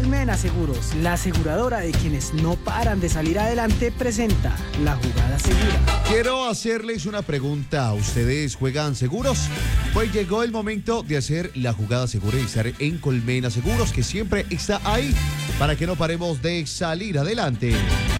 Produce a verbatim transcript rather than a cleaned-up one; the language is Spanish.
Colmena Seguros, la aseguradora de quienes no paran de salir adelante, presenta La Jugada Segura. Quiero hacerles una pregunta. ¿Ustedes juegan seguros? Pues llegó el momento de hacer la jugada segura y estar en Colmena Seguros, que siempre está ahí para que no paremos de salir adelante.